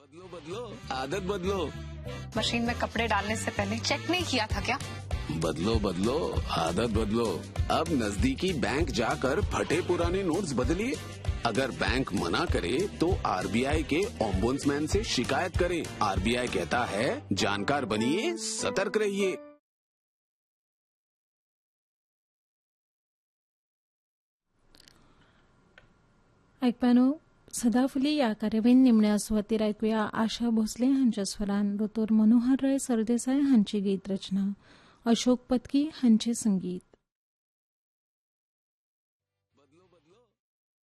बदलो बदलो, आदत बदलो। मशीन में कपड़े डालने से पहले चेक नहीं किया था क्या? बदलो बदलो, आदत बदलो। अब नजदीकी बैंक जाकर फटे पुराने नोट्स बदलिए। अगर बैंक मना करे तो आरबीआई के ओम्बुड्समैन से शिकायत करें। आरबीआई कहता है, जानकार बनिए, सतर्क रहिए। ऐकपानो सदाफुली या कार्यावळीन निमण्या सुवातेर ऐकूया आशा भोसले हांच्या स्वरान दोतोर मनोहर राय सरदेसाय हांची गीत रचना, अशोक पत्की हांचे संगीत.